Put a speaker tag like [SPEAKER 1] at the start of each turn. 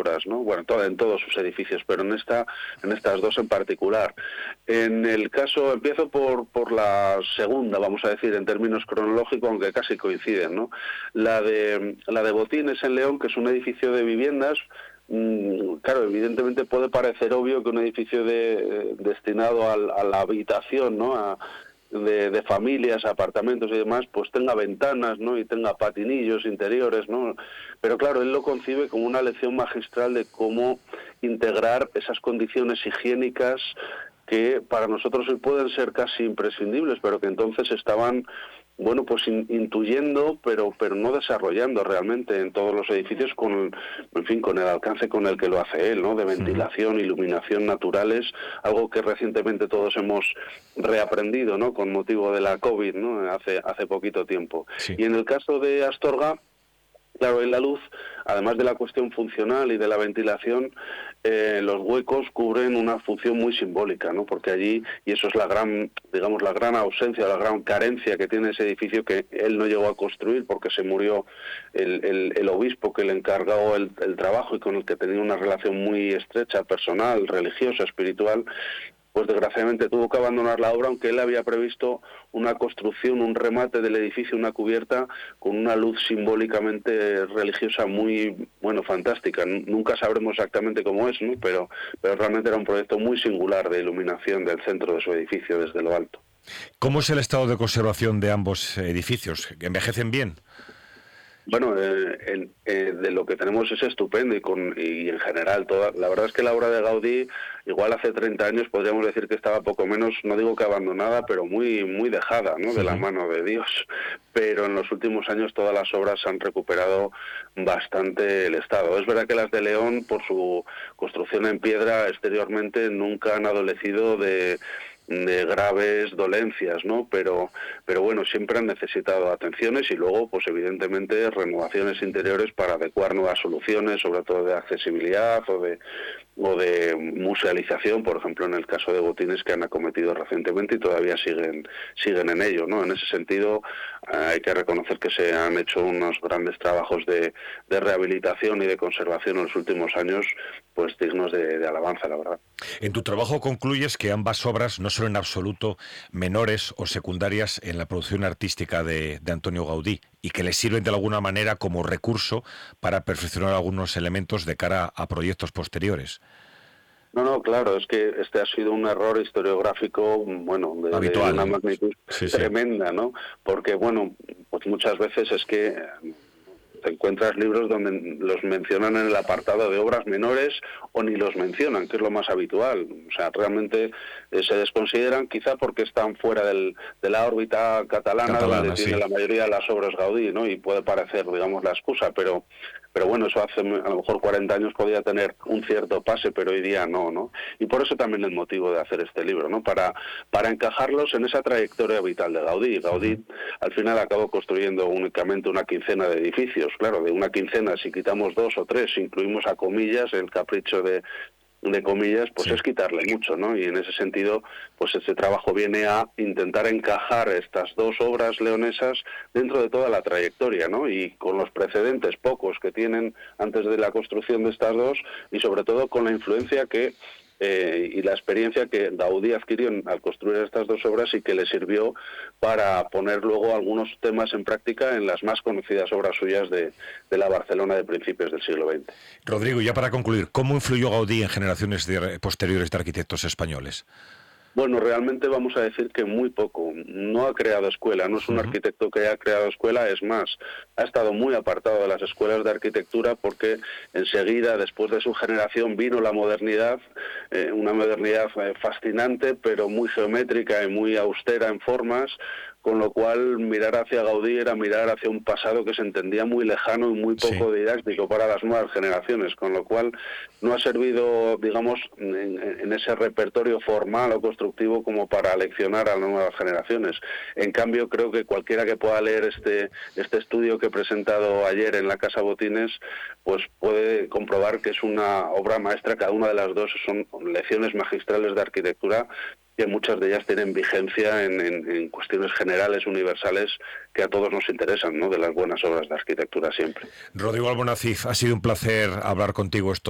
[SPEAKER 1] obras, ¿no? Bueno, en todos sus edificios, pero en estas dos en particular. En el caso, empiezo por la segunda, vamos a decir, en términos cronológicos, aunque casi coinciden, ¿no? La de Botines en León, que es un edificio de viviendas. Claro, evidentemente puede parecer obvio que un edificio destinado a la habitación, ¿no? De familias, apartamentos y demás, pues tenga ventanas, ¿no? Y tenga patinillos interiores, ¿no? Pero claro, él lo concibe como una lección magistral de cómo integrar esas condiciones higiénicas que para nosotros hoy pueden ser casi imprescindibles, pero que entonces estaban, bueno, pues intuyendo, pero no desarrollando realmente en todos los edificios con el alcance con el que lo hace él, ¿no? De ventilación, iluminación naturales, algo que recientemente todos hemos reaprendido, ¿no? Con motivo de la COVID, ¿no? Hace poquito tiempo.
[SPEAKER 2] Sí.
[SPEAKER 1] Y en el caso de Astorga, claro, en la luz, además de la cuestión funcional y de la ventilación, los huecos cubren una función muy simbólica, ¿no? Porque allí, y eso es la gran ausencia, la gran carencia que tiene ese edificio, que él no llegó a construir porque se murió el obispo que le encargó el trabajo y con el que tenía una relación muy estrecha, personal, religiosa, espiritual. Pues desgraciadamente tuvo que abandonar la obra, aunque él había previsto una construcción, un remate del edificio, una cubierta con una luz simbólicamente religiosa muy, bueno, fantástica. Nunca sabremos exactamente cómo es, ¿no? Pero realmente era un proyecto muy singular de iluminación del centro de su edificio desde lo alto.
[SPEAKER 2] ¿Cómo es el estado de conservación de ambos edificios? ¿Envejecen bien?
[SPEAKER 1] Bueno, de lo que tenemos es estupendo y en general la verdad es que la obra de Gaudí, igual hace 30 años podríamos decir que estaba poco menos, no digo que abandonada, pero muy dejada, ¿no? De la mano de Dios. Pero en los últimos años todas las obras han recuperado bastante el estado. Es verdad que las de León, por su construcción en piedra exteriormente, nunca han adolecido de graves dolencias, ¿no? Pero bueno, siempre han necesitado atenciones y luego, pues evidentemente, renovaciones interiores para adecuar nuevas soluciones, sobre todo de accesibilidad o de musealización, por ejemplo, en el caso de Botines, que han acometido recientemente y todavía siguen en ello, ¿no? En ese sentido, hay que reconocer que se han hecho unos grandes trabajos de rehabilitación y de conservación en los últimos años, pues dignos de alabanza, la verdad.
[SPEAKER 2] En tu trabajo concluyes que ambas obras no son en absoluto menores o secundarias en la producción artística de Antonio Gaudí y que le sirven de alguna manera como recurso para perfeccionar algunos elementos de cara a proyectos posteriores.
[SPEAKER 1] No, claro, es que este ha sido un error historiográfico, bueno, de una magnitud tremenda, ¿no? Porque, bueno, pues muchas veces es que te encuentras libros donde los mencionan en el apartado de obras menores o ni los mencionan, que es lo más habitual. O sea, realmente se desconsideran quizá porque están fuera de la órbita catalana donde tiene la mayoría de las obras Gaudí, ¿no? Y puede parecer, digamos, la excusa, pero bueno, eso hace a lo mejor 40 años podía tener un cierto pase, pero hoy día no. Y por eso también el motivo de hacer este libro, ¿no? Para encajarlos en esa trayectoria vital de Gaudí. Gaudí al final acabó construyendo únicamente una quincena de edificios. Claro, de una quincena, si quitamos 2 o 3, incluimos a comillas, el capricho de comillas, pues es quitarle mucho, ¿no? Y en ese sentido, pues este trabajo viene a intentar encajar estas dos obras leonesas dentro de toda la trayectoria, ¿no? Y con los precedentes pocos que tienen antes de la construcción de estas dos y sobre todo con la influencia y la experiencia que Gaudí adquirió al construir estas dos obras y que le sirvió para poner luego algunos temas en práctica en las más conocidas obras suyas de la Barcelona de principios del siglo XX.
[SPEAKER 2] Rodrigo, ya para concluir, ¿cómo influyó Gaudí en generaciones posteriores de arquitectos españoles?
[SPEAKER 1] Bueno, realmente vamos a decir que muy poco. No ha creado escuela, no es un arquitecto que haya creado escuela, es más, ha estado muy apartado de las escuelas de arquitectura porque enseguida, después de su generación, vino la modernidad, una modernidad fascinante, pero muy geométrica y muy austera en formas, con lo cual mirar hacia Gaudí era mirar hacia un pasado que se entendía muy lejano y muy poco didáctico para las nuevas generaciones, con lo cual no ha servido, digamos, en ese repertorio formal o constructivo como para leccionar a las nuevas generaciones. En cambio, creo que cualquiera que pueda leer este estudio que he presentado ayer en la Casa Botines, pues puede comprobar que es una obra maestra. Cada una de las dos son lecciones magistrales de arquitectura que muchas de ellas tienen vigencia en cuestiones generales, universales, que a todos nos interesan, ¿no? De las buenas obras de arquitectura siempre.
[SPEAKER 2] Rodrigo Albonacif, ha sido un placer hablar contigo estos